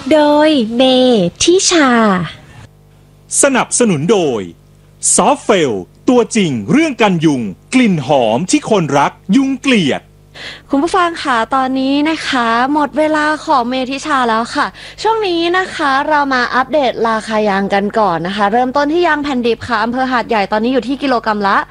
โดยเมทิชาสนับสนุนโดยซอฟเฟลตัวจริงเรื่องกันยุงกลิ่นหอมที่คนรักยุงเกลียดคุณผู้ฟังค่ะตอนนี้นะคะหมดเวลาของเมทิชาแล้วค่ะช่วงนี้นะคะเรามาอัปเดตราคายางกันก่อนนะคะเริ่มต้นที่ยางแผ่นดิบค่ะอำเภอหาดใหญ่ตอนนี้อยู่ที่กิโลกรัมละ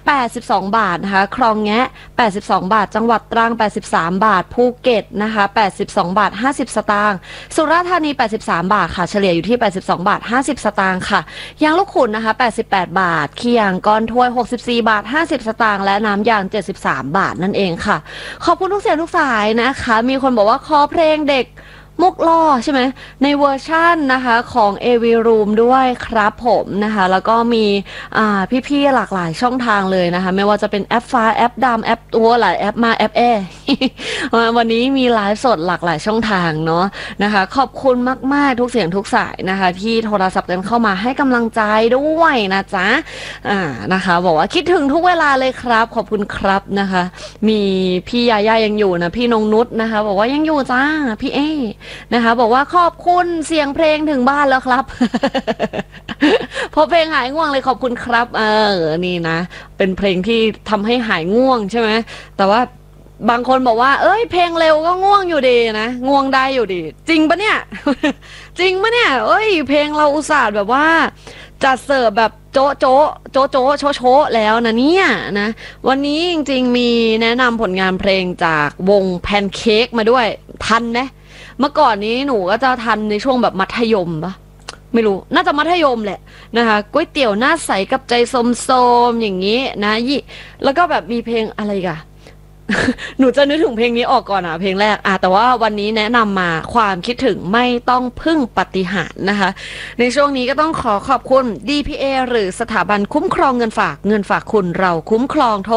82 บาทนะคะคลองแงะ82 บาทจังหวัดตรัง83 บาทภูเก็ตนะคะ82 บาท50 สตางค์สุราษฎร์ธานี83 บาทค่ะเฉลี่ยอยู่ที่82 บาท50 สตางค์ค่ะยางลูกขุ่นนะคะ88 บาทขี้ยางก้อนถ้วย64 บาท50 สตางค์และน้ำยาง73 บาทนั่นเองค่ะขอบคุณทุกเสียงทุกสายนะคะมีคนบอกว่าขอเพลงเด็กมุกล่อใช่ไหมในเวอร์ชั่นนะคะของ AV Room ด้วยครับผมนะคะแล้วก็มีพี่ๆหลากหลายช่องทางเลยนะคะไม่ว่าจะเป็นแอปฟ้าแอปดำแอปตัวหลายแอปมาแอปแอ วันนี้มีไลฟ์สดหลากหลายช่องทางเนาะนะคะขอบคุณมากๆทุกเสียงทุกสายนะคะที่โทรศัพท์กันเข้ามาให้กำลังใจด้วยนะจ๊ะนะคะบอกว่าคิดถึงทุกเวลาเลยครับขอบคุณครับนะคะมีพี่ยาย่ายังอยู่นะพี่นงนุชนะคะบอกว่ายังอยู่จ้าพี่เอนะคะบอกว่าขอบคุณเสียงเพลงถึงบ้านแล้วครับ พอเพลงหายง่วงเลยขอบคุณครับนี่นะเป็นเพลงที่ทำให้หายง่วงใช่ไหมแต่ว่าบางคนบอกว่าเอ้ยเพลงเร็วก็ง่วงอยู่ดีนะง่วงได้อยู่ดีจริงปะเนี่ย จริงปะเนี่ยเอ้ยเพลงเราอุตส่าห์แบบว่าจัดเสิร์ฟแบบโจ๊ะโจ๊ะโจ๊ะโจ๊ะโชโชแล้วนะเนี่ยนะวันนี้จริงๆมีแนะนำผลงานเพลงจากวงแพนเค้กมาด้วยทันไหมเมื่อก่อนนี้หนูก็จะทันในช่วงแบบมัธยมปะไม่รู้น่าจะมัธยมแหละนะคะก๋วยเตี๋ยวหน้าใสกับใจสมๆอย่างนี้นะแล้วก็แบบมีเพลงอะไรกัน หนูจะนึกถึงเพลงนี้ออกก่อนเพลงแรกแต่ว่าวันนี้แนะนำมาความคิดถึงไม่ต้องพึ่งปาฏิหาริย์นะคะในช่วงนี้ก็ต้องขอขอบคุณ DPA หรือสถาบันคุ้มครองเงินฝากคุณเราคุ้มครอง